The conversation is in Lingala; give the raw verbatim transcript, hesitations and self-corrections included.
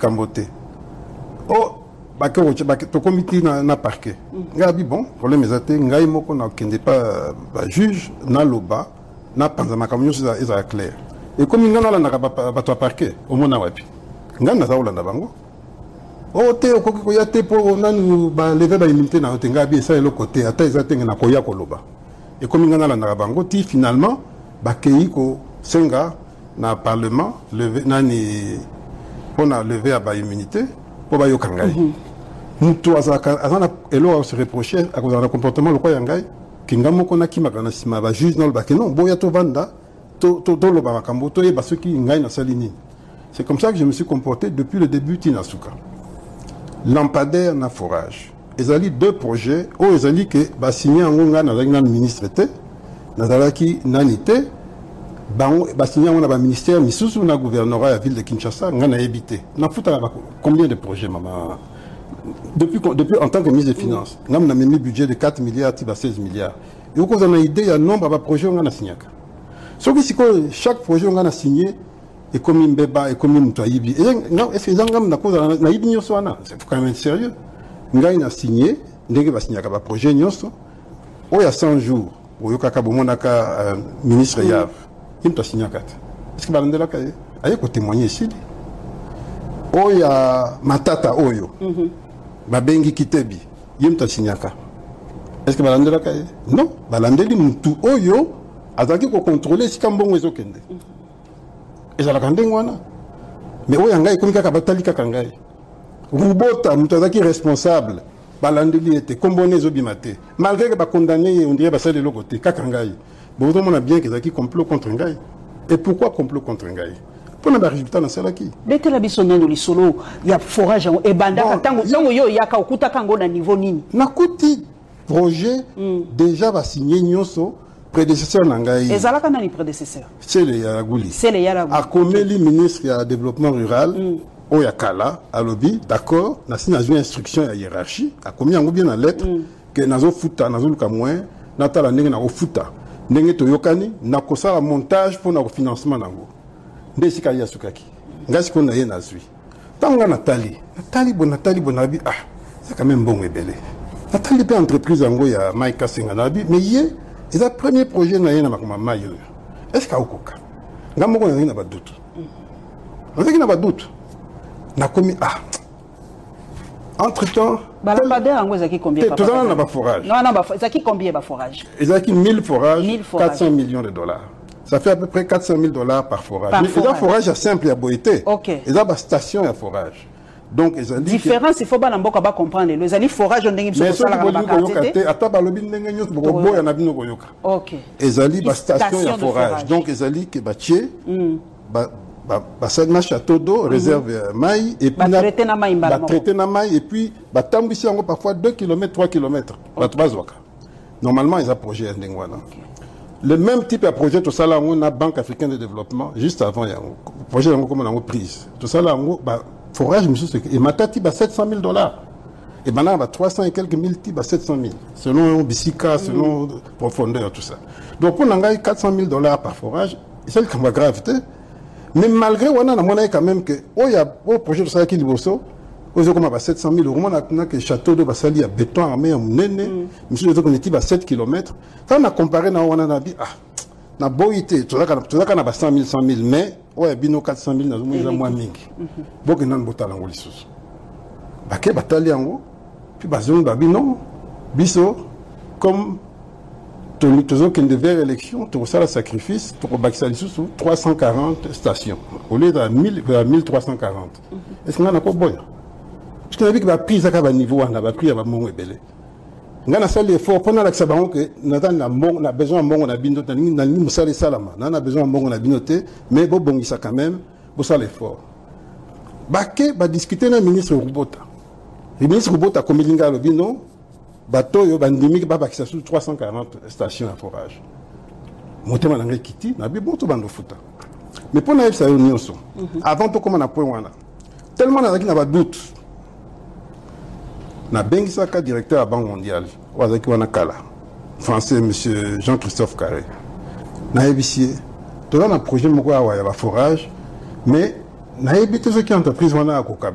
Kambote. Oh, bake roche bake to comité na na parquet. Ngabi bon, problème ezate ngai moko na kende pas ba juge na loba na panza makamyo za eza clair. Et comme ngana la na ba to parquet, au mona wapi. Ngana za ulanda bango. Oh te okoki ko ya te po nanu ba lever ba immunité na te ngabi ça le côté ata ezate na koya ko loba. Et comme ngana la na bango ti finalement bakei ko senga na parlement lever nani on a levé à ba immunité pour ba yokangai. Mutu azaka azana elo se reprocher à cause de comportement le quoi yangai kingamo kona kimakana sima ba juge non ba que non boya to vanda to to to lo ba makambo to e ba ceux qui ngai na salini. C'est comme ça que je me suis comporté depuis le début Tinasuka. Lampadaire na forage. Ezali deux projets o ezali que ba signé ngonga na na ministre té na dalaki nanité bango ba signé on a ba ministère misusu na gouvernorat la ville de Kinshasa ngana éviter. Na futa combien de projets maman depuis, depuis en tant que ministre des Finances, nous avons mis un budget de quatre milliards à seize milliards. Et vous avez une idée, il y a un nombre de projets qu'on a signé. Chaque projet qu'on a signé est comme un bébé, est comme un moutoyibi. Et est-ce que vous avez une idée? C'est quand même sérieux. Nous avons signé, nous avons signé un projet, il y a cent jours, où il y a un ministre Yav, il a signé un quatre. Est-ce que vous avez une idée? Vous témoigner ici. Il y a Matata Oyo. Babengi Kitebi, yimta signaka. Est-ce que balandela kaye? Non, balandeli mutu oyo azaki ko contrôler si kambongo ezokende. Ezala kandengwana. Mais oyo ngai komika ka batali ka kangai. Rubota mutu azaki responsable. Balandeli était combone ezobimate. Malgré que ba condamné on dirait ba sale lokote ka kangai. Bon on a bien que ezaki complot contre ngai. Et pourquoi complot contre ngai? On a des résultats dans celle qui. Dès que la bisonne dans les solos, il y a forage et banda. Tant que yo y a kaukuta kango na niveau nini. Na kuti projet déjà va signer nyoso prédécesseur nangai. Et zalaka na ni prédécesseur. C'est le Yaragouli. C'est le Yaragouli. A Komeli ministre du développement rural. O Yakala à lobby d'accord. Na signé une instruction à hiérarchie. A commis en bien en lettre que nazo futa nazo luka moins natala ndenge na futa ndenge to yokani na kosa montage pour na financement nango. Ndesika ya sukaki ngasi ko na ye na zui tanga Nathalie Nathalie bon Nathalie bonabi ah c'est quand même bon ebele Nathalie pe entreprise ngo ya Maika Senganabi mais ye c'est le premier projet na ye na makoma mayo est-ce ka okoka ngamo ko na ba doute on a ba doute na komi ah entre temps Balampadaire ngo zaki combien papa tout ça na ba forage non non ba zaki combien ba forage zaki mille forages quatre cents millions de dollars. Ça fait à peu près quatre cent mille dollars par forage. Par mais forage. Il y a forage simple à Boïté. Ok. Il y a une station à forage. Donc, ils ont dit. Différence, il faut pas l'emboc à comprendre. Les alliés forage, on a une station à Ok. Ils ont dit une station à forage. Donc, ils ont dit que Batié, Bassadna château d'eau, réserve maï, et puis. Traité na maï, traité na maï, et puis, Batambissi, parfois deux kilomètres, trois kilomètres. Normalement, ils ont un projet à Ndengwana. Le même type de projet, tout ça là, on a Banque africaine de développement, juste avant, il y a un projet comme on a prise. Tout ça là, on a forage, et Matati, bah sept cent mille dollars. Et maintenant, bah trois cents et quelques mille, bah sept cent mille. Selon Bissika, selon mm. profondeur, tout ça. Donc, on a quatre cent mille dollars par forage, c'est le cas gravité. Mais malgré, on a quand même que, oh, il y a un projet de ça qui est beau. Aux comme à sept cent mille euros, on a que château de Bassali à béton armé à Mounene, monsieur le on à sept kilomètres. Quand on a comparé, on a dit, ah, na boité, tout ça, tout ça, on a cent mille, cent mille, mais, ouais, bino quatre cent mille, on a moins mingi. Bon, que non, botal en Golissus. Baké, batali en haut, puis bazon, babino, biso, comme, tout le monde qui devait élection, tout ça, le sacrifice, pour Baksali sous trois cent quarante stations, au lieu de mille trois cent quarante. Est-ce qu'on a pas bon? Parce que nous avons pris à niveau, on a pris à mon ébélé. Nous avons fait l'effort pendant que nous avons besoin de mon abinoté, nous avons besoin de salama, nous avons besoin de mon abinoté, mais bon, bon, ça quand même, pour ça l'effort. Baké va discuter avec le ministre Rubota. Le ministre Rubota, comme il a dit, non, bateau, il va y avoir trois cent quarante stations à forage. Mon thème est quitté, il y a bon tout bando fouta. Mais pour nous, ça y est, avant tout, comme on a point, tellement on a des doutes. Na Bengisaka, directeur à la Banque mondiale, Wazaki Wanakala, français, M. Jean-Christophe Carré. Na ébicié, tout le monde a un projet de forage, mais na ébité ce qui est entreprise, on a un